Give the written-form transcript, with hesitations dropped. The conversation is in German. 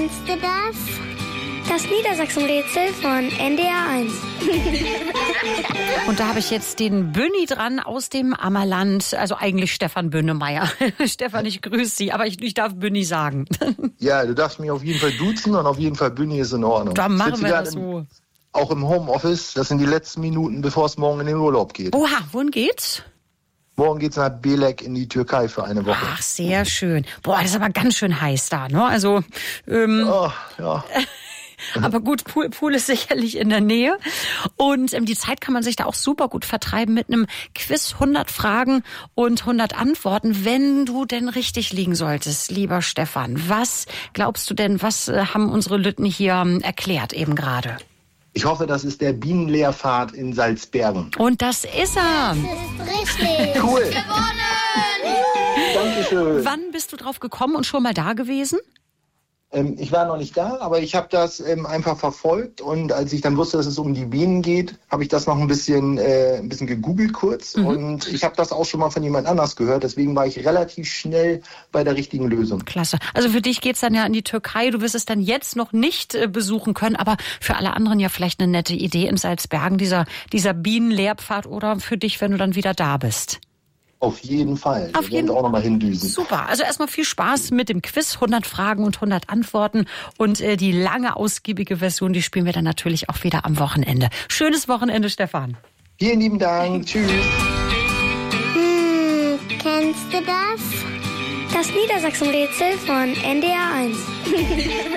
Kennst du das? Das Niedersachsen-Rätsel von NDR 1. Und da habe ich jetzt den Bünni dran aus dem Ammerland, also eigentlich Stefan Bünnemeyer. Stefan, ich grüße Sie, aber ich darf Bünni sagen. Ja, du darfst mich auf jeden Fall duzen und auf jeden Fall Bünni ist in Ordnung. Da machen wir das so. Auch im Homeoffice, das sind die letzten Minuten, bevor es morgen in den Urlaub geht. Oha, wohin geht's? Morgen geht's nach Belek in die Türkei für eine Woche. Ach, sehr schön. Boah, das ist aber ganz schön heiß da, ne? Also, ja. Aber gut, Pool ist sicherlich in der Nähe. Und die Zeit kann man sich da auch super gut vertreiben mit einem Quiz, 100 Fragen und 100 Antworten, wenn du denn richtig liegen solltest, lieber Stefan. Was glaubst du denn, was haben unsere Lütten hier erklärt eben gerade? Ich hoffe, das ist der Bienenlehrpfad in Salzbergen. Und das ist er. Das ist richtig. Cool. Gewonnen! Dankeschön. Wann bist du drauf gekommen und schon mal da gewesen? Ich war noch nicht da, aber ich habe das einfach verfolgt und als ich dann wusste, dass es um die Bienen geht, habe ich das noch ein bisschen gegoogelt kurz und ich habe das auch schon mal von jemand anders gehört, deswegen war ich relativ schnell bei der richtigen Lösung. Klasse. Also für dich geht's dann ja in die Türkei, du wirst es dann jetzt noch nicht besuchen können, aber für alle anderen ja vielleicht eine nette Idee in Salzbergen, dieser Bienenlehrpfad oder für dich, wenn du dann wieder da bist. Auf jeden Fall. Wir werden auch nochmal hindüsen. Super. Also erstmal viel Spaß mit dem Quiz. 100 Fragen und 100 Antworten. Und die lange, ausgiebige Version, die spielen wir dann natürlich auch wieder am Wochenende. Schönes Wochenende, Stefan. Vielen lieben Dank. Tschüss. Kennst du das? Das Niedersachsen-Rätsel von NDR 1.